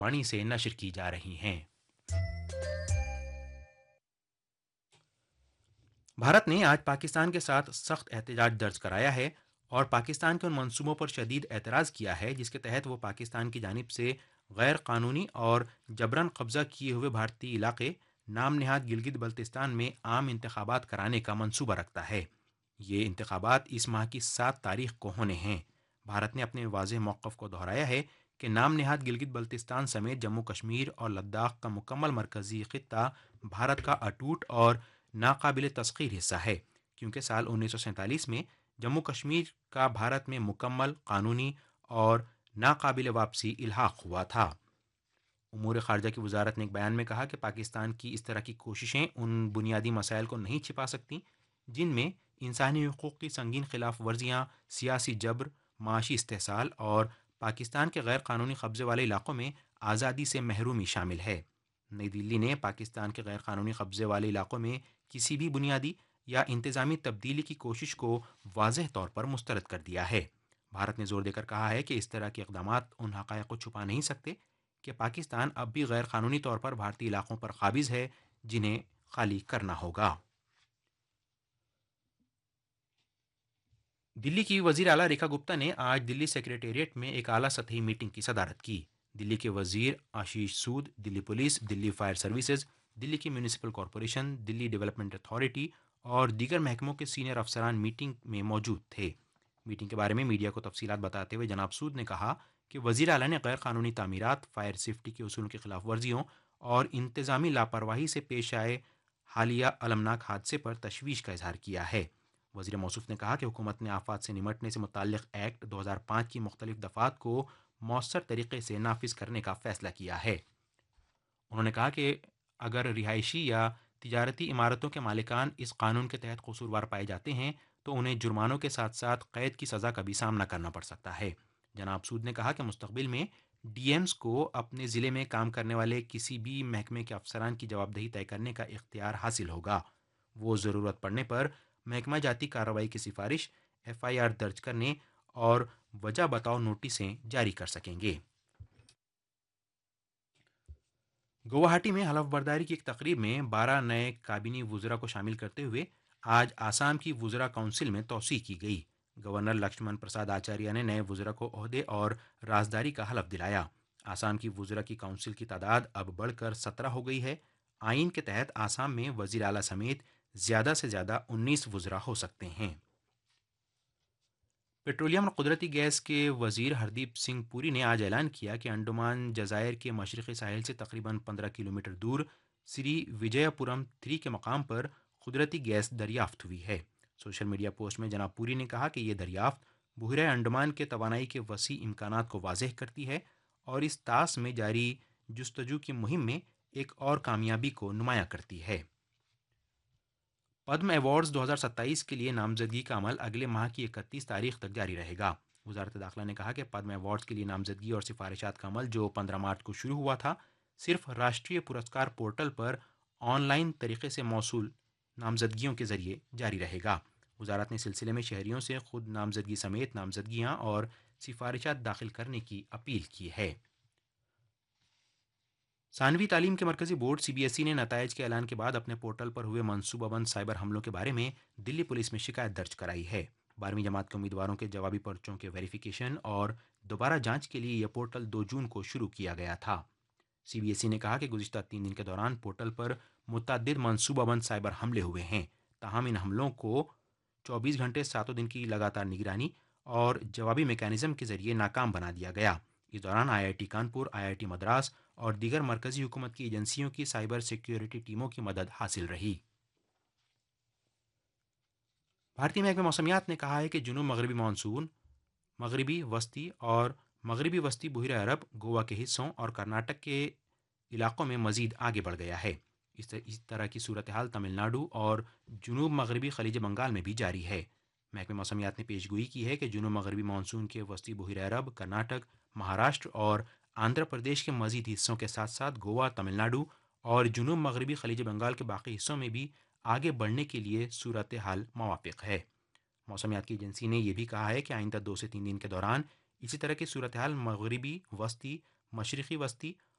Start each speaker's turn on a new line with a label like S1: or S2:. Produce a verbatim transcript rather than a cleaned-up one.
S1: वाणी से नशर की जा रही हैं। भारत ने आज पाकिस्तान के साथ सख्त एहतजाज दर्ज कराया है और पाकिस्तान के उन मंसूबों पर शदीद एतराज़ किया है जिसके तहत वो पाकिस्तान की जानिब से गैर कानूनी और जबरन कब्ज़ा किए हुए भारतीय इलाके नाम नहाद गिलगित बल्तिस्तान में आम इंतखाबात कराने का मंसूबा रखता है। ये इंतखाबात इस माह की सात तारीख को होने हैं। भारत ने अपने वाज़ेह मौक़िफ़ को दोहराया है कि नाम नहाद गिलगित बल्तिस्तान समेत जम्मू कश्मीर और लद्दाख का मुकम्मल मरकज़ी ख़ित्ता भारत का अटूट और नाकाबिल तस्खीर हिस्सा है, क्योंकि साल उन्नीस सौ सैंतालीस में जम्मू कश्मीर का भारत में मुकम्मल कानूनी और नाकाबिल वापसी इल्हाक हुआ था। उमूर ख़ारजा की वजारत ने एक बयान में कहा कि पाकिस्तान की इस तरह की कोशिशें उन बुनियादी मसाइल को नहीं छिपा सकती जिनमें इंसानी हकूक़ की संगीन खिलाफ वर्जियाँ, सियासी जबर, माशी इस्तेहसाल और पाकिस्तान के गैर कानूनी कब्ज़े वाले इलाकों में आज़ादी से महरूमी शामिल है। नई दिल्ली ने पाकिस्तान के गैर कानूनी कब्ज़े वाले इलाकों में किसी भी बुनियादी या इंतज़ामी तब्दीली की कोशिश को वाज़ेह तौर पर मुस्तरद कर दिया है। भारत ने जोर देकर कहा है कि इस तरह के इक़दामात उन हक़ाइक़ को छुपा नहीं सकते कि पाकिस्तान अब भी गैर कानूनी तौर पर भारतीय इलाकों पर काबिज़ है जिन्हें खाली करना होगा। दिल्ली की वज़ीर आला रेखा गुप्ता ने आज दिल्ली सेक्रेटेरिएट में एक आला सतही मीटिंग की सदारत की। दिल्ली के वज़ीर आशीष सूद, Delhi police, Delhi fire services, Delhi की municipal corporation, Delhi development authority और दीगर महकमों के सीनियर अफसरान मीटिंग में मौजूद थे। मीटिंग के बारे में मीडिया को तफसीलात बताते हुए जनाब सूद ने कहा कि वज़ीर आला ने गैर कानूनी तामीरात, फायर सेफ्टी के उसूलों की खिलाफ वर्जियों और इंतज़ामी लापरवाही से पेश आए हालिया अलमनाक हादसे पर तशवीश का इजहार किया है। वज़ीर मौसूफ ने कहा कि हुकूमत ने आफात से निमटने से मुतल्लिक़ एक्ट दो हज़ार पाँच की मुख्तलिफ दफ़ात को मौसर तरीके से नाफिज करने का फ़ैसला किया है। उन्होंने कहा कि अगर रिहायशी या तिजारती इमारतों के मालिकान इस कानून के तहत कसूरवार पाए जाते हैं तो उन्हें जुर्मानों के साथ साथ कैद की सज़ा का भी सामना करना पड़ सकता है। जनाब सूद ने कहा कि मुस्तकबिल में डीएम्स को अपने ज़िले में काम करने वाले किसी भी महकमे के अफसरान की जवाबदेही तय करने का इख्तियार हासिल होगा। वो ज़रूरत पड़ने पर महकमा जाती कार्रवाई की सिफारिश, एफ आई आर दर्ज करने और वजह बताओ नोटिसें जारी कर सकेंगे। गुवाहाटी में हलफ बर्दारी की एक तकरीब में बारह नए काबिनी वुज़रा को शामिल करते हुए आज आसाम की वुज़रा काउंसिल में तोसी की गई। गवर्नर लक्ष्मण प्रसाद आचार्य ने नए वुज़रा को ओहदे और राजदारी का हलफ दिलाया। आसाम की वुज़रा की काउंसिल की तादाद अब बढ़कर सत्रह हो गई है। आइन के तहत आसाम में वज़ीर आला समेत ज़्यादा से ज़्यादा उन्नीस वुज़रा हो सकते हैं। पेट्रोलियम और कुदरती गैस के वज़ीर हरदीप सिंह पुरी ने आज ऐलान किया कि अंडमान जज़ायर के मशरक़ी साहिल से तकरीबन पंद्रह किलोमीटर दूर श्री विजयपुरम थ्री के मकाम पर कुदरती गैस दरियाफ्त हुई है। सोशल मीडिया पोस्ट में जनाब पुरी ने कहा कि यह दरियाफ्त बहरे अंडमान के तवानाई के वसी इम्कानात को वाज़ेह करती है और इस तास में जारी जुस्तजू की मुहिम में एक और कामयाबी को नुमाया करती है। पद्म अवार्ड्स दो हज़ार सत्ताईस के लिए नामजदगी का अमल अगले माह की इकतीस तारीख तक जारी रहेगा। वजारत दाखिला ने कहा कि पद्म अवार्ड्स के लिए नामजदगी और सिफारिशात का अमल जो पंद्रह मार्च को शुरू हुआ था, सिर्फ राष्ट्रीय पुरस्कार पोर्टल पर ऑनलाइन तरीके से मौसूल नामजदगियों के जरिए जारी रहेगा। वजारत ने सिलसिले में शहरियों से खुद नामजदगी समेत नामजदगियाँ और सिफारिशात दाखिल करने की अपील की है। सानवी तालीम के मरकजी board C B S E ने नतायज के ऐलान के बाद अपने पोर्टल पर हुए मनसूबाबंद साइबर हमलों के बारे में दिल्ली पुलिस में शिकायत दर्ज कराई है। बारहवीं जमात के उम्मीदवारों के जवाबी पर्चों के वेरिफिकेशन और दोबारा जांच के लिए यह पोर्टल दो जून को शुरू किया गया था। सी बी एस ई ने कहा कि गुज़िश्ता तीन दिन के दौरान पोर्टल पर मुतअद्दिद मनसूबाबंद साइबर हमले हुए हैं, ताहम इन हमलों को चौबीस घंटे सातों दिन की लगातार निगरानी और जवाबी मेकानिज़म के जरिए नाकाम बना दिया गया। इस दौरान आई I T Kanpur, I I T Madras और दीगर मरकजी हुकूमत की एजेंसियों की साइबर सिक्योरिटी टीमों की मदद हासिल रही। भारतीय महकमे मौसमियात ने कहा है कि जुनूब मगरबी मानसून मगरबी वस्ती और मगरबी वस्ती बहरे अरब, गोवा के हिस्सों और कर्नाटक के इलाकों में मजीद आगे बढ़ गया है। इस तरह इस तरह की सूरत हाल तमिलनाडु और जुनूब मगरबी खलीज बंगाल में भी जारी है। महकमे मौसमियात ने पेशगोई की है कि जुनूब मगरबी मानसून के वस्ती बहरे अरब, कर्नाटक, महाराष्ट्र और आंध्र प्रदेश के मजीद हिस्सों के साथ साथ गोवा, तमिलनाडु और जुनूब मगरबी खलीज बंगाल के बाकी हिस्सों में भी आगे बढ़ने के लिए सूरत हाल मवाफिक है। मौसमियात की एजेंसी ने यह भी कहा है कि आइंदा दो से तीन दिन के दौरान इसी तरह की सूरत हाल मगरबी वस्ती, मशरक़ी वस्ती